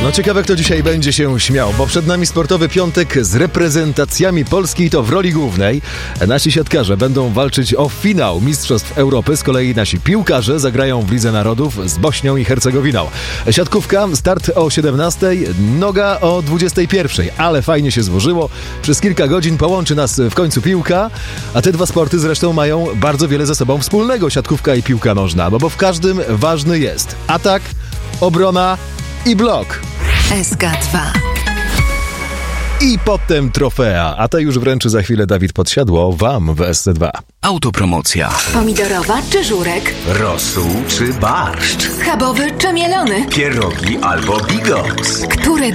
No ciekawe, kto dzisiaj będzie się śmiał, bo przed nami sportowy piątek z reprezentacjami Polski i to w roli głównej. Nasi siatkarze będą walczyć o finał Mistrzostw Europy, z kolei nasi piłkarze zagrają w Lidze Narodów z Bośnią i Hercegowiną. Siatkówka, start o 17:00, noga o 21:00, ale fajnie się złożyło. Przez kilka godzin połączy nas w końcu piłka, a te dwa sporty zresztą mają bardzo wiele ze sobą wspólnego, siatkówka i piłka nożna, bo w każdym ważny jest atak, obrona i blok. SK2. I potem trofea, a te już wręczy za chwilę Dawid Podsiadło wam w SC2. Autopromocja. Pomidorowa czy żurek? Rosół czy barszcz? Schabowy czy mielony? Pierogi albo bigos? Które